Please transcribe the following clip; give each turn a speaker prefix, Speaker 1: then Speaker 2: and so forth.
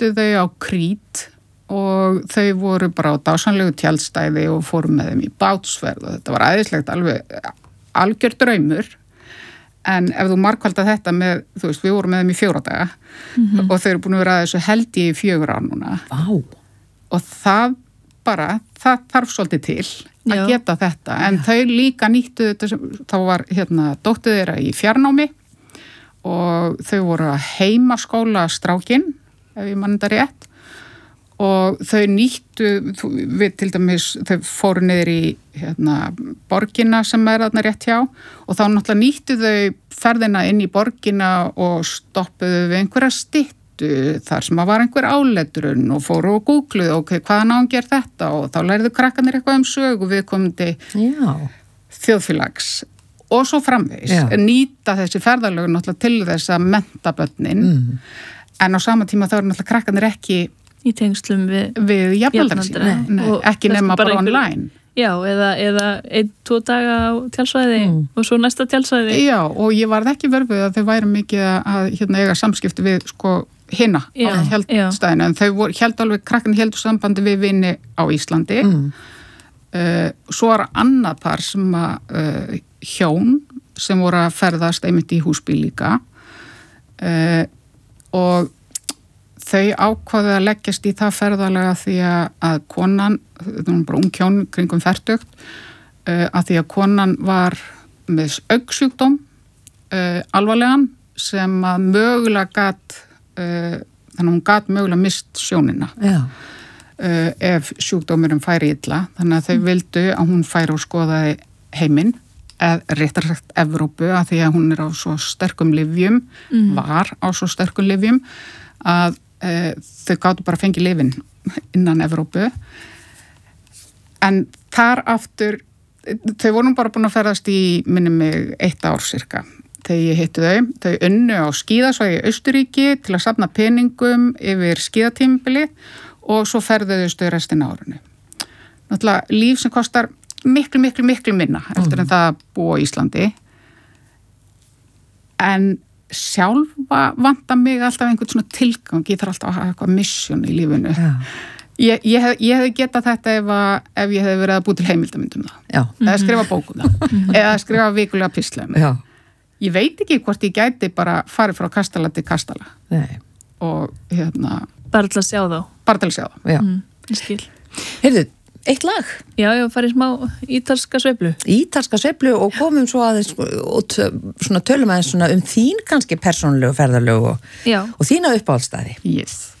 Speaker 1: nýttu þau á Krít og þau voru bara á dásanlegu tjaldstæði og fóru með þeim í bátsferð og þetta var æðislegt alveg algjör draumur. En ef þú margkvaldar þetta með, þú veist, við vorum með þeim í 4 daga og þau eru búin að vera að þessu held í 4 ár núna.
Speaker 2: Vá.
Speaker 1: Og það þarf svolítið til að geta þetta. En þau líka nýttu þetta, þá var dóttir þeirra í fjarnámi og þau voru að heimaskóla strákinn, ef ég man þetta rétt. Og þau nýttu, við til dæmis, þau fóru niður í borgina sem þarna rétt hjá og þá náttúrulega nýttu þau ferðina inn í borgina og stoppuðu við einhverja styttu þar sem var einhver áletrun og fóru og googluðu, ok, hvaða náungi er þetta og þá lærðu krakkarnir eitthvað sögu viðkomandi þjóðfélags og svo framvegis. Nýta þessi ferðalög náttúrulega til þess að mennta börnin en á sama tíma þá náttúrulega krakkarnir ekki
Speaker 3: í tengslum
Speaker 1: við jafnaldra sína. Ekki nema bara online.
Speaker 3: Já, eða 1-2 daga á tjálsvæði og svo næsta tjálsvæði.
Speaker 1: Já, og ég varð ekki verfið að þau væri mikið að eiga samskipti við hina á tjaldstæðinu, en þau héldu alveg, krakkarnir héldu sambandi við vini á Íslandi. Svo var annað par sem hjón sem voru að ferðast einmitt í húsbíl líka og þau ákváðu að leggjast í það ferðalega því að konan, þetta var bara ung hjón kringum 40, að því að konan var með augsjúkdóm, alvarlegan, sem að mögulega gat, þannig að hún gat mögulega mist sjónina ef sjúkdómurinn færi illa. Þannig að þau vildu að hún færi og skoðaði heiminn, réttar sagt Evrópu, að því að hún er á svo sterkum lyfjum, var á svo sterkum lyfjum, að þau gátu bara fengið lyfin innan Evrópu en þar aftur þau voru bara búin að ferðast í minni mig 1 ár cirka þegar ég hitti þau unnu á skíðasvæði í Austurríki til að safna peningum yfir skíðatímabili og svo ferðuðust þau restina árinu. Náttúrulega líf sem kostar miklu minna eftir en það að búa á Íslandi en sjálfa vantar mig alltaf einhvern svona tilgang, ég þarf alltaf að hafa eitthvað mission í lífinu. Ég hefði getað þetta ef ég hefði verið að búi til heimildamyndum það. Eða skrifa bókum það. Eða skrifa vikulega pislum. Ég veit ekki hvort ég gæti bara farið frá kastala til kastala. Og
Speaker 3: bara til að sjá þá.
Speaker 1: Bara til að sjá þá.
Speaker 3: Ég skil.
Speaker 2: Heyrðu, eitt lag?
Speaker 3: Já, farið smá ítalska sveiflu.
Speaker 2: Ítalska sveiflu og komum svo aðeins og svona tölum aðeins svona þín kannski persónulegu ferðalög og þína uppáhaldsstaði.
Speaker 1: Yes.